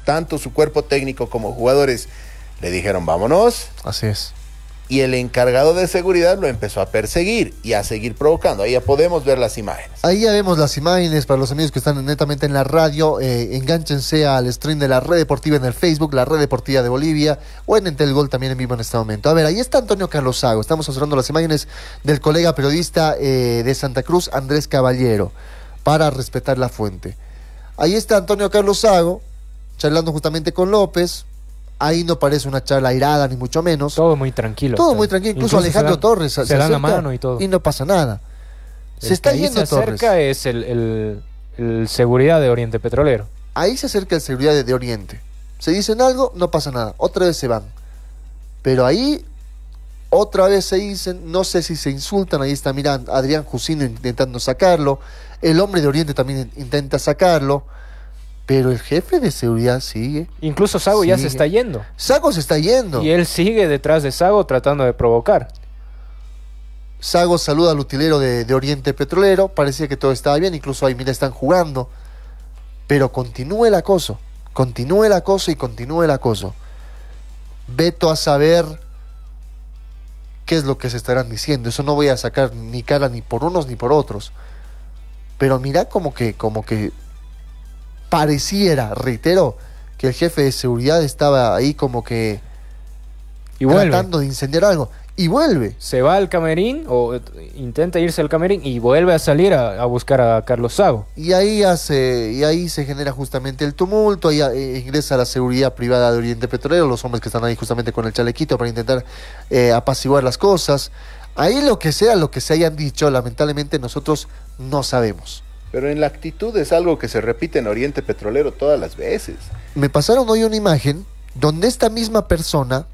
tanto su cuerpo técnico como jugadores le dijeron vámonos. Así es. Y el encargado de seguridad lo empezó a perseguir y a seguir provocando. Ahí ya podemos ver las imágenes. Ahí ya vemos las imágenes. Para los amigos que están netamente en la radio, enganchense al stream de la Red Deportiva en el Facebook, la Red Deportiva de Bolivia, o en Entel Gol también en vivo en este momento. A ver, ahí está Antonio Carlos Sago. Estamos observando las imágenes del colega periodista de Santa Cruz, Andrés Caballero, para respetar la fuente. Ahí está Antonio Carlos Sago, charlando justamente con López. Ahí no parece una charla airada, ni mucho menos. Todo muy tranquilo. Todo muy tranquilo. Incluso Alejandro Torres se dan la mano y todo. Y no pasa nada. Se está yendo Torres. Se acerca es el seguridad de Oriente Petrolero. Ahí se acerca el seguridad de Oriente. Se dicen algo, no pasa nada. Otra vez se van. Pero ahí, otra vez se dicen, no sé si se insultan. Ahí está, mira, Adrián Jusino intentando sacarlo. El hombre de Oriente también intenta sacarlo. Pero el jefe de seguridad sigue. Incluso Sago ya se está yendo. Sago se está yendo. Y él sigue detrás de Sago tratando de provocar. Sago saluda al utilero de Oriente Petrolero. Parecía que todo estaba bien. Incluso ahí, mira, están jugando. Pero continúa el acoso. Continúa el acoso y continúa el acoso. Veto a saber qué es lo que se estarán diciendo. Eso no voy a sacar ni cara ni por unos ni por otros. Pero mira como que pareciera, reitero, que el jefe de seguridad estaba ahí como que tratando de incendiar algo. Y vuelve. Se va al camerín o intenta irse al camerín y vuelve a salir a buscar a Carlos Sago. Y ahí se genera justamente el tumulto. Ahí ingresa la seguridad privada de Oriente Petrolero, los hombres que están ahí justamente con el chalequito para intentar apaciguar las cosas. Ahí lo que sea, lo que se hayan dicho, lamentablemente nosotros no sabemos. Pero en la actitud es algo que se repite en Oriente Petrolero todas las veces. Me pasaron hoy una imagen donde esta misma persona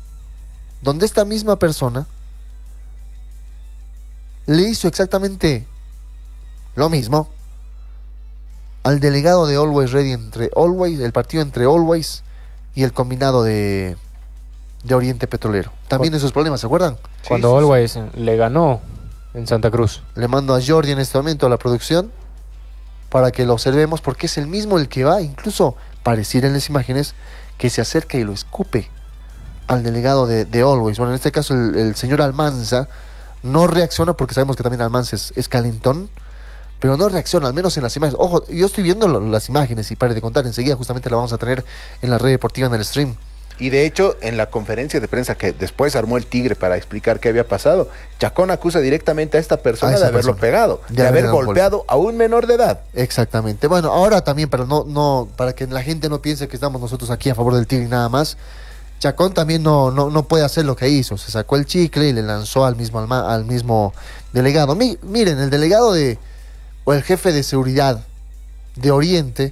le hizo exactamente lo mismo al delegado de Always Ready el partido entre Always y el combinado de Oriente Petrolero. También esos problemas, ¿se acuerdan? Cuando Always le ganó en Santa Cruz. Le mando a Jordi en este momento a la producción para que lo observemos, porque es el mismo el que va, incluso pareciera en las imágenes, que se acerca y lo escupe al delegado de Always. Bueno, en este caso el señor Almanza no reacciona, porque sabemos que también Almanza es calentón, pero no reacciona, al menos en las imágenes. Ojo, yo estoy viendo las imágenes y pare de contar, enseguida justamente la vamos a tener en la Red Deportiva en el stream. Y de hecho, en la conferencia de prensa que después armó el Tigre para explicar qué había pasado, Chacón acusa directamente a esta persona de haberlo pegado, de haber golpeado a un menor de edad. Exactamente. Bueno, ahora también, para que la gente no piense que estamos nosotros aquí a favor del Tigre y nada más, Chacón también no puede hacer lo que hizo. Se sacó el chicle y le lanzó al mismo delegado. Miren, el delegado o el jefe de seguridad de Oriente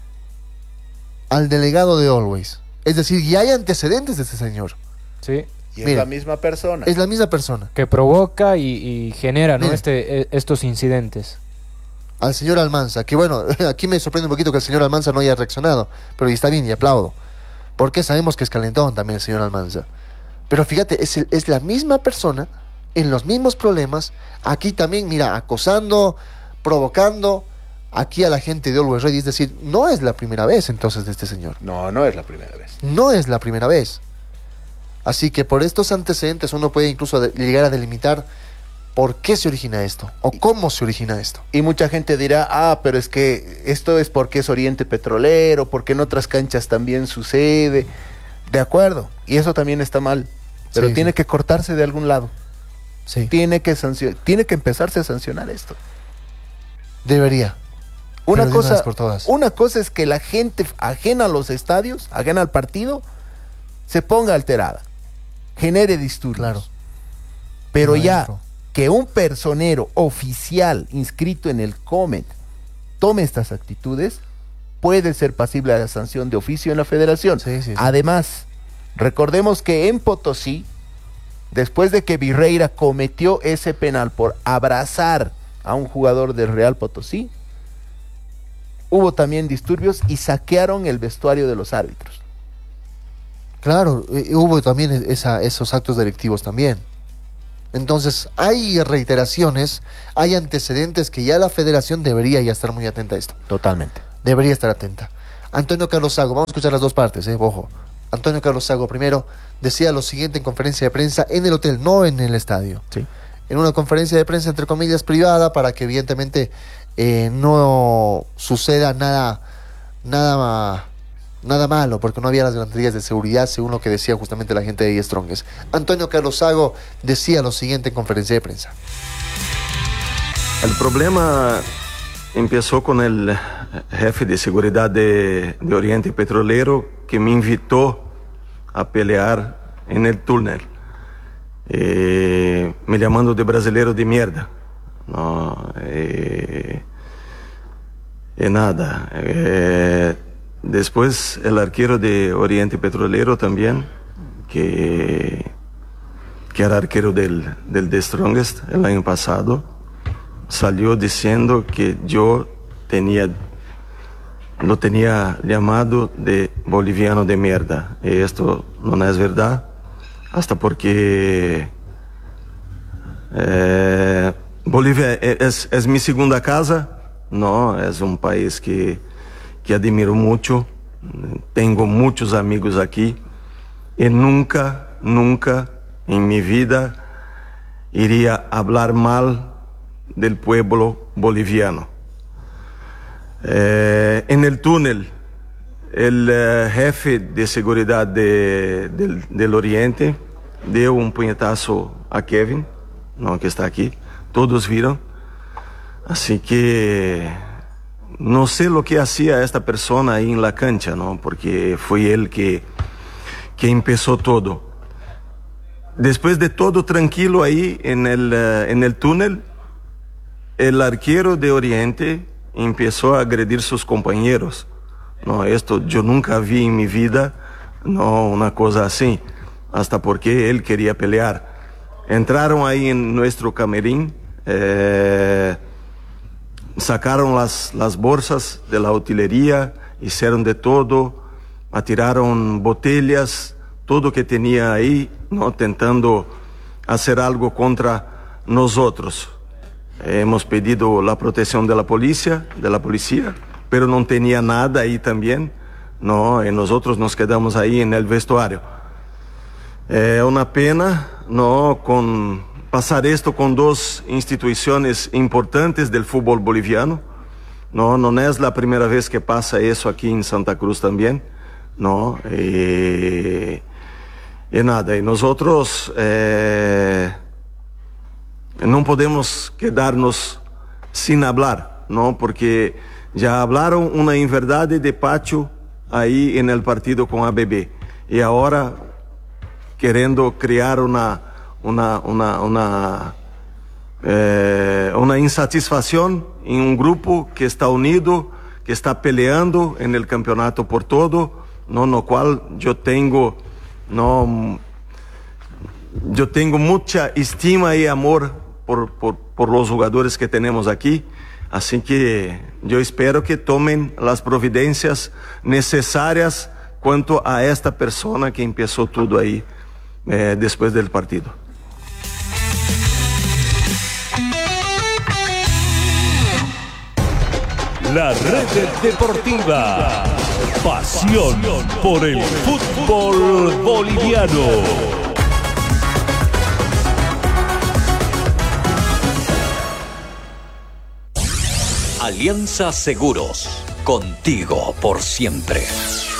al delegado de Always. Es decir, ya hay antecedentes de este señor. Sí. Y es la misma persona. Es la misma persona. Que provoca y genera, ¿no? Estos incidentes. Al señor Almanza, que bueno, aquí me sorprende un poquito que el señor Almanza no haya reaccionado, pero está bien y aplaudo. Porque sabemos que es calentón también el señor Almanza. Pero fíjate, es la misma persona, en los mismos problemas, aquí también, mira, acosando, provocando aquí a la gente de Always Ready. Es decir, no es la primera vez entonces de este señor. No es la primera vez. No es la primera vez. Así que por estos antecedentes uno puede incluso llegar a delimitar por qué se origina esto o cómo se origina esto. Y mucha gente dirá, pero es que esto es porque es Oriente Petrolero, porque en otras canchas también sucede. De acuerdo, y eso también está mal, pero tiene que cortarse de algún lado. Sí. Tiene que empezarse a sancionar esto. Debería. Una cosa es que la gente ajena a los estadios, ajena al partido, se ponga alterada, genere disturbios. Claro. Pero ya que un personero oficial inscrito en el COMET tome estas actitudes, puede ser pasible a la sanción de oficio en la federación. Sí. Además, recordemos que en Potosí, después de que Virreira cometió ese penal por abrazar a un jugador del Real Potosí, hubo también disturbios y saquearon el vestuario de los árbitros. Claro, hubo también esos actos delictivos también. Entonces, hay reiteraciones, hay antecedentes que ya la federación debería ya estar muy atenta a esto. Totalmente. Debería estar atenta. Antonio Carlos Sago, vamos a escuchar las dos partes, ojo. Antonio Carlos Sago primero decía lo siguiente en conferencia de prensa en el hotel, no en el estadio. Sí. En una conferencia de prensa, entre comillas, privada, para que evidentemente no suceda nada malo, porque no había las garantías de seguridad, según lo que decía justamente la gente de The Strongest. Antonio Carlos Sago decía lo siguiente en conferencia de prensa. El problema empezó con el jefe de seguridad de Oriente Petrolero, que me invitó a pelear en el túnel, me llamando de brasileiro de mierda. No, nada. Después el arquero de Oriente Petrolero también, que era arquero del The Strongest el año pasado, salió diciendo que yo lo tenía llamado de boliviano de mierda. Y esto no es verdad, hasta porque Bolivia es mi segunda casa, no, es un país que admiro mucho, tengo muchos amigos aquí y nunca en mi vida iría a hablar mal del pueblo boliviano. En el túnel, el jefe de seguridad del Oriente dio un puñetazo a Kevin, no, que está aquí, todos vieron, así que no sé lo que hacía esta persona ahí en la cancha, ¿no? Porque fue él que empezó todo. Después de todo tranquilo ahí en el túnel, el arquero de Oriente empezó a agredir sus compañeros. No, esto yo nunca vi en mi vida, no, una cosa así, hasta porque él quería pelear. Entraron ahí en nuestro camerín, sacaron las bolsas de la utilería, hicieron de todo, atiraron botellas, todo que tenía ahí, ¿no? Tentando hacer algo contra nosotros. Hemos pedido la protección de la policía, pero no tenía nada ahí también, ¿no? Y nosotros nos quedamos ahí en el vestuario. Una pena, ¿no? Pasar esto con dos instituciones importantes del fútbol boliviano. No es la primera vez que pasa eso aquí en Santa Cruz también, ¿no? Y nada, y nosotros no podemos quedarnos sin hablar, ¿no? Porque ya hablaron una inverdad de Pacho ahí en el partido con ABB y ahora queriendo crear una insatisfacción en un grupo que está unido, que está peleando en el campeonato por todo, ¿no? Lo cual yo tengo mucha estima y amor por los jugadores que tenemos aquí, así que yo espero que tomen las providencias necesarias cuanto a esta persona que empezó todo ahí después del partido. La Red Deportiva, pasión por el fútbol boliviano. Alianza Seguros, contigo por siempre.